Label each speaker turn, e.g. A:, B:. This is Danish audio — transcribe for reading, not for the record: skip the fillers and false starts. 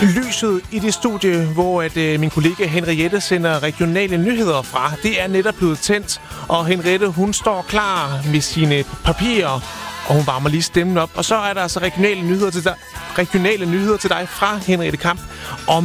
A: Lyset i det studie, hvor min kollega Henriette sender regionale nyheder fra, det er netop blevet tændt, og Henriette, hun står klar med sine papirer, og hun varmer lige stemmen op. Og så er der altså regionale nyheder til dig fra Henriette Kamp. Og